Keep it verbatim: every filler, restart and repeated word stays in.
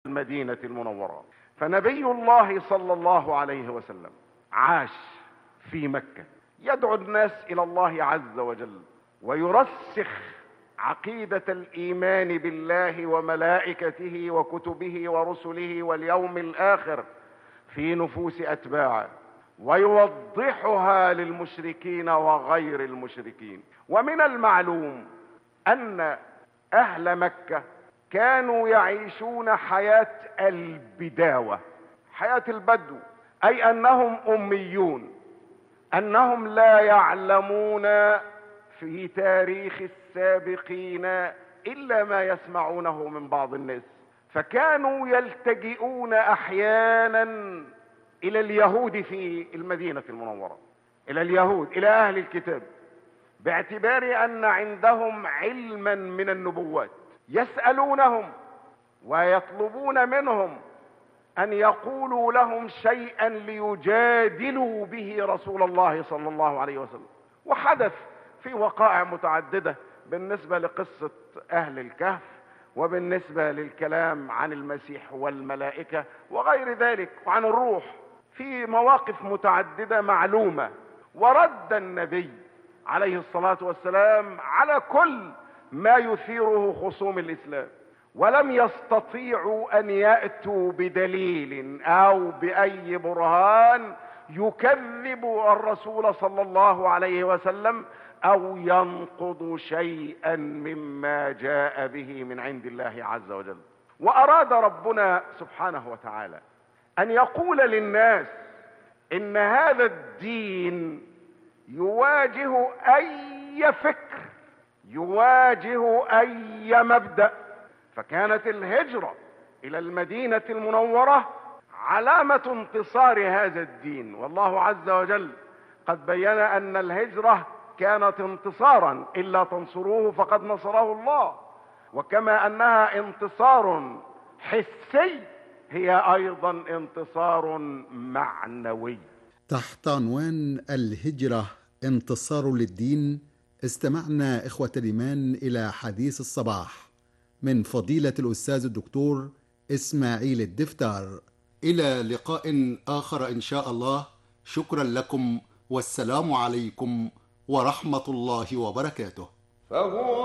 المدينة المنورة. فنبي الله صلى الله عليه وسلم عاش في مكة يدعو الناس إلى الله عز وجل ويرسخ عقيدة الإيمان بالله وملائكته وكتبه ورسله واليوم الآخر في نفوس أتباعه، ويوضحها للمشركين وغير المشركين. ومن المعلوم أن أهل مكة كانوا يعيشون حياة البداوة، حياة البدو، أي أنهم أميون، أنهم لا يعلمون في تاريخ السابقين إلا ما يسمعونه من بعض الناس. فكانوا يلتجئون أحيانا إلى اليهود في المدينة المنورة، إلى اليهود، إلى أهل الكتاب، باعتبار أن عندهم علما من النبوات، يسألونهم ويطلبون منهم أن يقولوا لهم شيئا ليجادلوا به رسول الله صلى الله عليه وسلم. وحدث في وقائع متعددة بالنسبة لقصة أهل الكهف، وبالنسبة للكلام عن المسيح والملائكة وغير ذلك، وعن الروح، في مواقف متعددة معلومة. ورد النبي عليه الصلاة والسلام على كل ما يثيره خصوم الإسلام، ولم يستطيعوا أن يأتوا بدليل أو بأي برهان يكذب الرسول صلى الله عليه وسلم أو ينقض شيئا مما جاء به من عند الله عز وجل. وأراد ربنا سبحانه وتعالى أن يقول للناس إن هذا الدين يواجه أي فكر، يواجه أي مبدأ. فكانت الهجرة إلى المدينة المنورة علامة انتصار هذا الدين، والله عز وجل قد بين أن الهجرة كانت انتصارا، إلا تنصروه فقد نصره الله. وكما أنها انتصار حسي، هي أيضا انتصار معنوي. تحت عنوان الهجرة انتصار للدين، استمعنا إخوة الإيمان إلى حديث الصباح من فضيلة الأستاذ الدكتور إسماعيل الدفتار. إلى لقاء آخر إن شاء الله. شكرا لكم، والسلام عليكم ورحمة الله وبركاته.